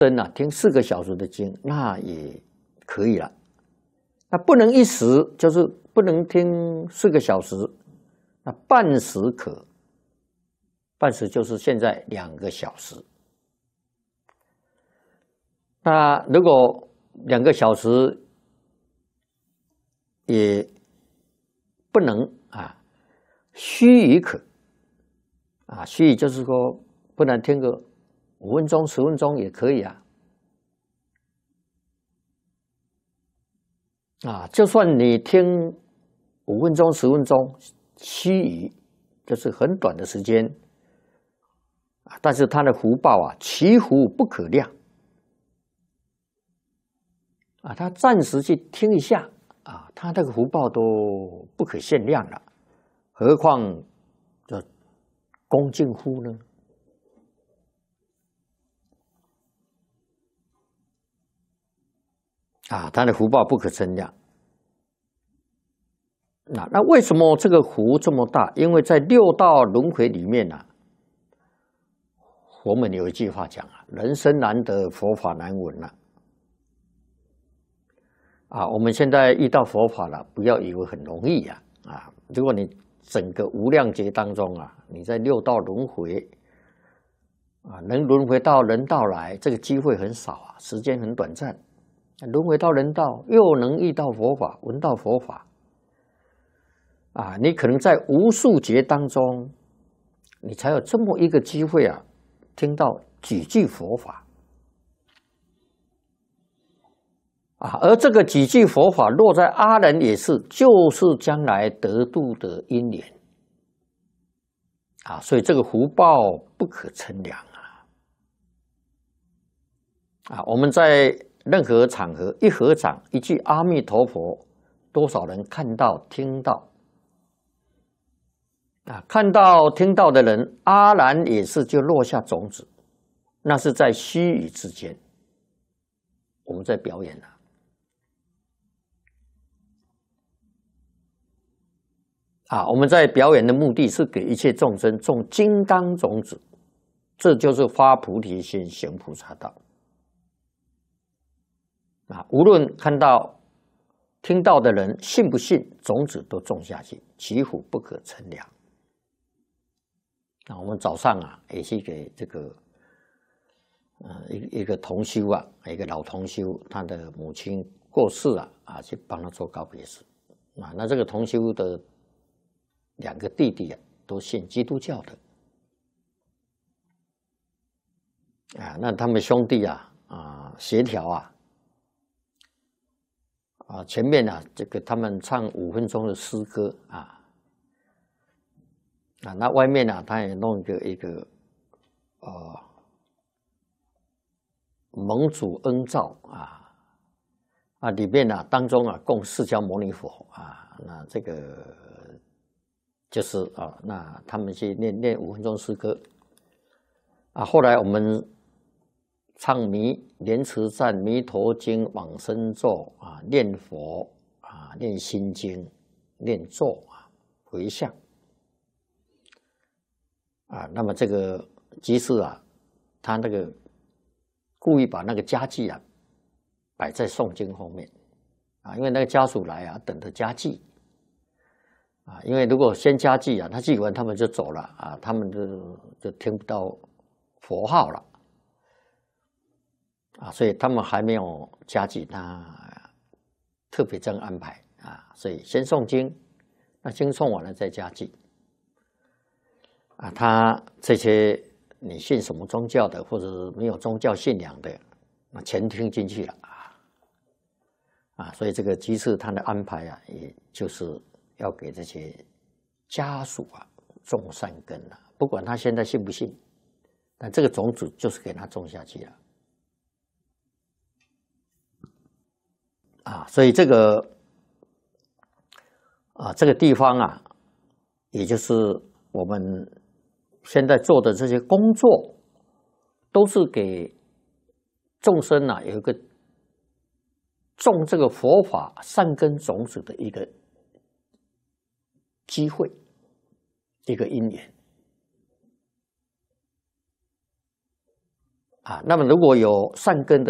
真啊，听4个小时的经，那也可以了。那不能一时，就是不能听4个小时，那半时可。半时就是现在2个小时。那如果2个小时也不能啊，须臾可。啊，须臾就是说，不然听个5分钟、10分钟也可以啊。啊，就算你听5分钟、10分钟，须臾就是很短的时间啊，但是它的福报啊，其福不可量啊。他暂时去听一下啊，他这个福报都不可限量了，何况这恭敬乎呢？啊，他的福报不可称量。那为什么这个福这么大？因为在6道轮回里面啊，我们有一句话讲啊，人生难得，佛法难闻啊。啊，我们现在遇到佛法了，不要以为很容易呀！啊，如果你整个无量劫当中啊，你在6道轮回啊，能轮回到人道来，这个机会很少啊，时间很短暂。轮回到人道，又能遇到佛法，闻到佛法啊，你可能在无数劫当中，你才有这么一个机会啊，听到几句佛法。啊，而这个几句佛法落在阿人也是，就是将来得度的因缘啊，所以这个福报不可称量啊！啊，我们在任何场合一合掌一句阿弥陀佛，多少人看到听到啊？看到听到的人，阿然也是就落下种子，那是在须臾之间，我们在表演了。啊，我们在表演的目的是给一切众生种金刚种子，这就是发菩提心，行菩萨道。啊，无论看到、听到的人信不信，种子都种下去，其福不可称量。啊，我们早上啊，也是给这个一个同修啊，一个老同修，他的母亲过世啊，去帮他做告别式。啊，那这个同修的2个弟弟啊，都信基督教的啊，那他们兄弟协调前面这个他们唱5分钟的诗歌那外面他也弄一个蒙主恩照里面当中供释迦牟尼佛那这个就是那他们去念5分钟诗歌后来我们唱莲池赞、弥陀经、往生咒念佛念心经、念咒回向那么这个即是他那个故意把那个家具摆在诵经后面因为那个家属来等着家具因为如果先加祭他祭完他们就走了他们就听不到佛号了所以他们还没有加祭，他特别这样安排所以先诵经，那经诵完了再加祭他这些你信什么宗教的或者没有宗教信仰的，那全听进去了所以这个居士他的安排也就是要给这些家属种善根不管他现在信不信，但这个种子就是给他种下去了所以这个这个地方也就是我们现在做的这些工作，都是给众生有一个种这个佛法善根种子的一个机会，一个因缘啊。那么如果有善根的